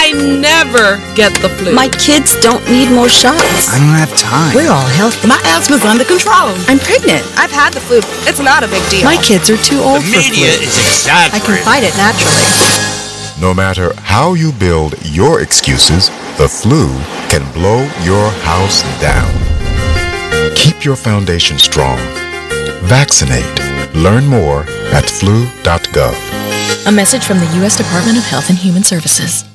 I never get the flu. My kids don't need more shots. I don't have time. We're all healthy. My asthma's under control. I'm pregnant. I've had the flu. It's not a big deal. My kids are too old The for media flu. is exaggerating. I can fight it naturally. No matter how you build your excuses, the flu can blow your house down. Keep your foundation strong. Vaccinate. Learn more at flu.gov. A message from the U.S. Department of Health and Human Services.